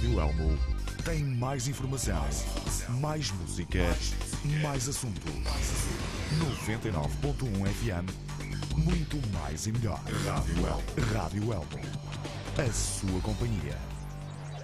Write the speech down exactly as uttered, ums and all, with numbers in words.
Rádio Elmo tem mais informação, mais música, mais assunto. noventa e nove ponto um F M, muito mais e melhor. Rádio Elmo. Rádio Elmo. A sua companhia.